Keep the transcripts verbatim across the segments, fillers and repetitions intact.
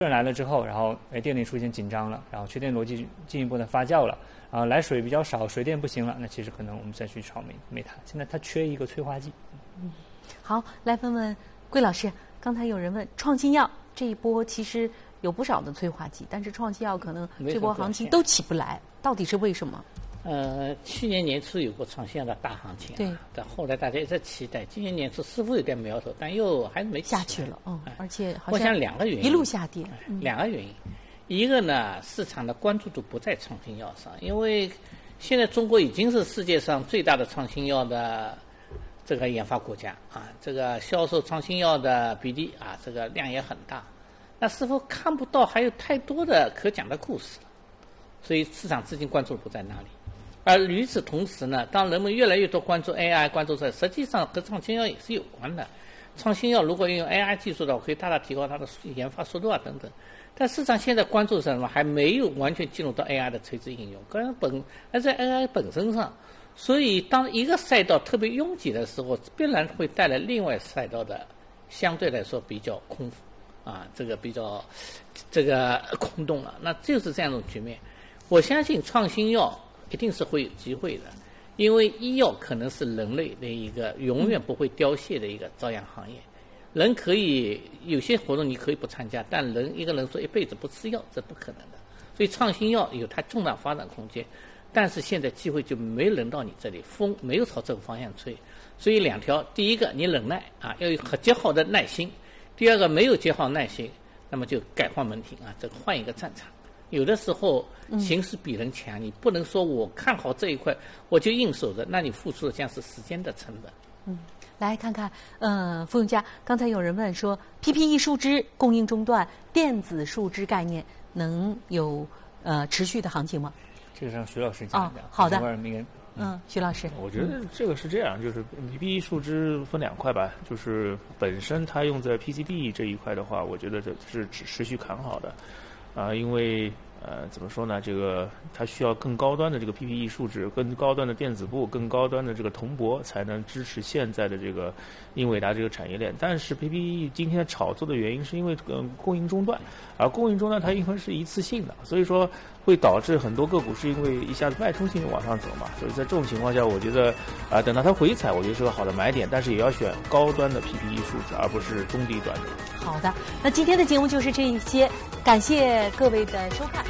人来了之后，然后哎电力出现紧张了，然后缺电逻辑进一步的发酵了，然后来水比较少，水电不行了，那其实可能我们再去炒煤煤炭。现在它缺一个催化剂。 嗯，好，来问问桂老师，刚才有人问创新药这一波其实有不少的催化剂，但是创新药可能这波行情都起不来，到底是为什么？ 呃，去年年初有过创新药的大行情、啊， 对， 但后来大家一直期待，今年年初似乎有点苗头，但又还是没下去了，嗯，而且好像我想两个原因， 一路下跌， 嗯、两个原因，一个呢，市场的关注度不在创新药上，因为现在中国已经是世界上最大的创新药的这个研发国家啊，这个销售创新药的比例啊，这个量也很大，那似乎看不到还有太多的可讲的故事了，所以市场资金关注不在那里。而与此同时呢，当人们越来越多关注 A I， 关注这，实际上和创新药也是有关的。创新药如果用 A I 技术的话，可以大大提高它的研发速度啊等等。但市场现在关注什么？还没有完全进入到 A I 的垂直应用，跟本而在 A I 本身上。所以，当一个赛道特别拥挤的时候，必然会带来另外赛道的相对来说比较空腹啊，这个比较这个空洞了。那就是这样一种局面。我相信创新药一定是会有机会的，因为医药可能是人类的一个永远不会凋谢的一个朝阳行业。人可以有些活动你可以不参加，但人一个人说一辈子不吃药，这不可能的。所以创新药有它重大发展空间，但是现在机会就没轮到你这里，风没有朝这个方向吹。所以两条，第一个你忍耐啊，要有极好的耐心；第二个没有极好耐心，那么就改换门庭啊，这个换一个战场。有的时候形势比人强、嗯，你不能说我看好这一块我就硬守着，那你付出的将是时间的成本。 嗯，来看看，呃，傅永嘉，刚才有人问说 ，P P E 树脂供应中断，电子树脂概念能有呃持续的行情吗？ 这个让徐老师讲一讲。 哦、好的。 嗯， 徐老师， 我觉得这个是这样，就是 P P E 树脂分两块吧，就是本身它用在 P C B 这一块的话，我觉得这是持续看好的，啊、呃，因为呃怎么说呢，这个它需要更高端的这个 P P E 树脂，更高端的电子布，更高端的这个铜箔，才能支持现在的这个英伟达这个产业链。但是 P P E 今天炒作的原因是因为呃供应中断，而供应中断它因为是一次性的，所以说会导致很多个股是因为一下子脉冲性往上走嘛，所以在这种情况下，我觉得啊、呃，等到它回踩，我觉得是个好的买点，但是也要选高端的 P P E 树脂，而不是中低端的。 好的，那今天的节目就是这一些，感谢各位的收看。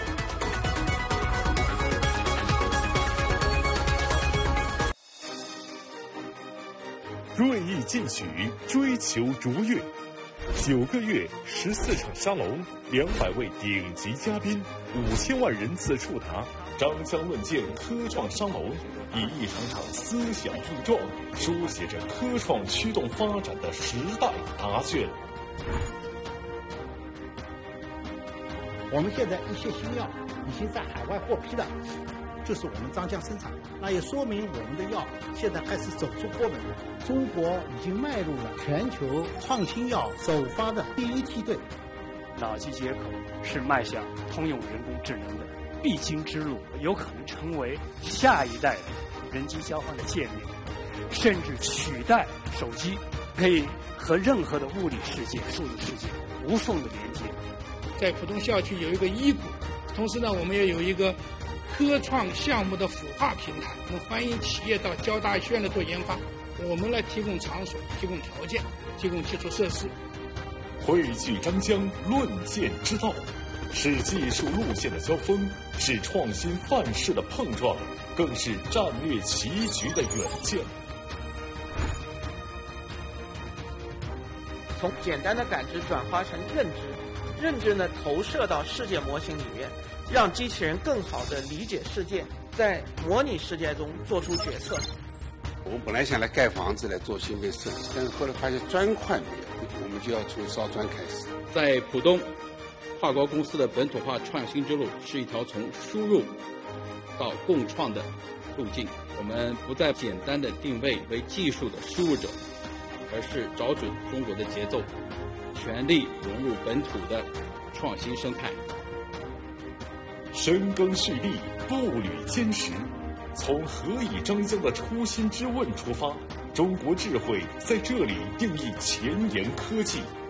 锐意进取，追求卓越。九个月，十四场沙龙，两百位顶级嘉宾，五千万人次触达，张腔论剑科创沙龙，以一场场思想碰撞，书写着科创驱动发展的时代答卷。 我们现在一些新药已经在海外获批了，就是我们张江生产，那也说明我们的药现在开始走出国门了。中国已经迈入了全球创新药首发的第一梯队。 脑机接口是迈向通用人工智能的必经之路，有可能成为下一代的人机交换的界面，甚至取代手机，可以和任何的物理世界、数字世界无缝的连接。 在浦东校区有一个医股，同时呢，我们也有一个科创项目的孵化平台，我们欢迎企业到交大医院来做研发，我们来提供场所、提供条件、提供基础设施。 汇聚张江，论剑之道，是技术路线的交锋，是创新范式的碰撞，更是战略棋局的远见。 从简单的感知转化成认知，认知呢投射到世界模型里面，让机器人更好地理解世界，在模拟世界中做出决策。 我们本来想来盖房子来做新费设计，但是后来发现砖块没有，我们就要从烧砖开始。 在浦东，跨国公司的本土化创新之路是一条从输入到共创的路径。我们不再简单的定位为技术的输入者，而是找准中国的节奏，全力融入本土的创新生态。 深耕蓄力，步履坚实，从何以张江的初心之问出发，中国智慧在这里定义前沿科技。